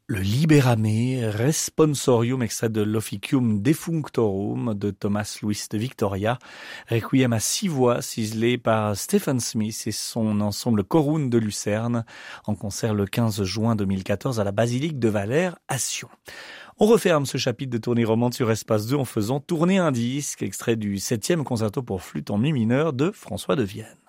Le Liberame Responsorium, extrait de l'Officium Defunctorum de Thomas Louis de Victoria, requiem à 6 voix ciselé par Stephen Smith et son ensemble Corune de Lucerne, en concert le 15 juin 2014 à la basilique de Valère à Sion. On referme ce chapitre de tournée romande sur Espace 2 en faisant tourner un disque, extrait du 7e concerto pour flûte en mi mineur de François de Vienne.